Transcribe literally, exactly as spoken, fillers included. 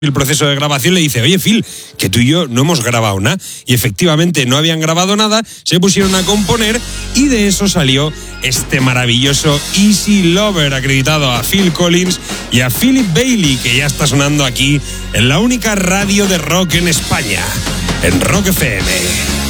el proceso de grabación, le dice, oye Phil, que tú y yo no hemos grabado nada. Y efectivamente no habían grabado nada, se pusieron a componer y de eso salió este maravilloso Easy Lover, acreditado a Phil Collins y a Philip Bailey, que ya está sonando aquí en la única radio de rock en España, en Rock F M.